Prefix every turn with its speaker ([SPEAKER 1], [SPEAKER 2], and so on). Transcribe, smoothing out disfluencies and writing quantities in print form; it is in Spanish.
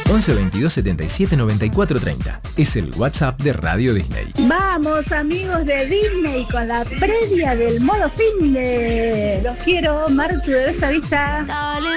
[SPEAKER 1] 11 22 77 94 30. Es el WhatsApp de Radio Disney.
[SPEAKER 2] Vamos, amigos de Disney, con la previa del modo finde. Los quiero, Martu de Bella Vista.